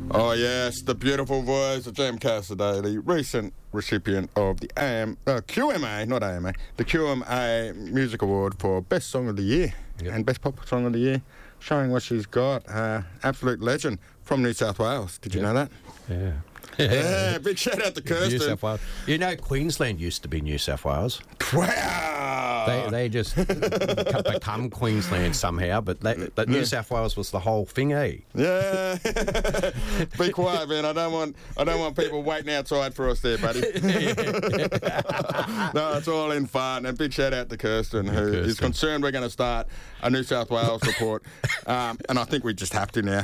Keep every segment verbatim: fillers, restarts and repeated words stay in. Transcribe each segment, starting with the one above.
Oh, yes, the beautiful voice of Jem Cassidy, recent recipient of the A M, uh, Q M A, not A M A, the Q M A Music Award for Best Song of the Year yep. and Best Pop Song of the Year, showing what she's got. Uh, absolute legend from New South Wales. Did you yep. know that? Yeah. Yeah, big shout out to Kirsten. New South Wales. You know, Queensland used to be New South Wales. Wow! They they just become Queensland somehow, but they, but New yeah. South Wales was the whole thing, eh? Yeah. Be quiet, man. I don't want I don't want people waiting outside for us there, buddy. No, it's all in fun. And big shout out to Kirsten, who Kirsten. is concerned we're going to start a New South Wales report, um, and I think we just have to now.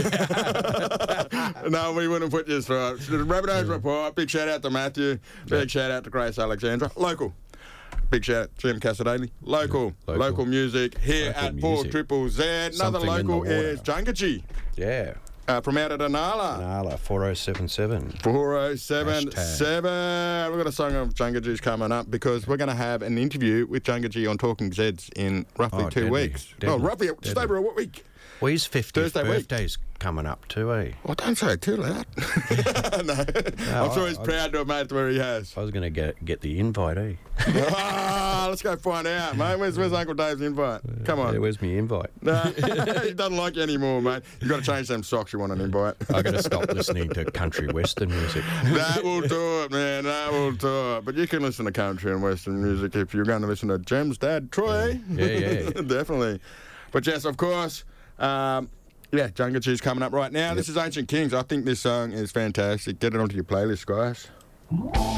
No, we wouldn't put you through it. The Rabbitohs report. Big shout out to Matthew. Big yeah. shout out to Grace Alexandra. Local. Big shout out to Jem Cassidy. Local. Local. Local music here local at music. four Triple Z. Another Something local is Jungaji. Yeah. Uh, from out at Anala. Anala, four oh seven seven. four oh seven seven. We've got a song of Jungaji's coming up because we're going to have an interview with Jungaji on Talking Zeds in roughly oh, two deadly. weeks. Deadly. Oh, roughly just over a week. Well, his fiftieth Thursday birthday's week. coming up too, eh? Oh, don't say it too loud. no. no, I'm sure he's I, proud I to have made it where he has. I was going to get get the invite, eh? Oh, let's go find out, mate. Where's, where's Uncle Dave's invite? Come on. Yeah, where's my invite? No, he doesn't like you anymore, mate. You've got to change them socks. You want an invite. I've got to stop listening to country western music. That will do it, man. That will do it. But you can listen to country and western music if you're going to listen to Jem's dad, Troy. Yeah, yeah. yeah. Definitely. But yes, of course, um, yeah, Jungaji's coming up right now. Yep. This is Ancient Kings. I think this song is fantastic. Get it onto your playlist, guys.